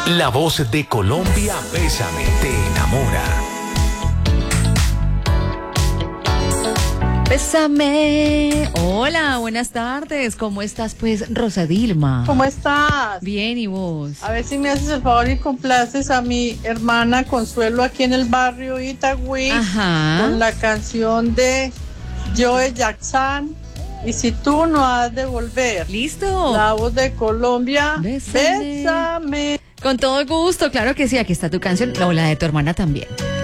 La voz de Colombia, Bésame, te enamora. Bésame. Hola, buenas tardes. ¿Cómo estás, pues, Rosa Dilma? ¿Cómo estás? Bien, ¿y vos? A ver si me haces el favor y complaces a mi hermana Consuelo aquí en el barrio Itagüí. Ajá. Con la canción de Joe Jackson. Y si tú no has de volver. ¿Listo? La voz de Colombia. Bésame. Bésame. Con todo gusto, claro que sí. Aquí está tu canción, o la de tu hermana también.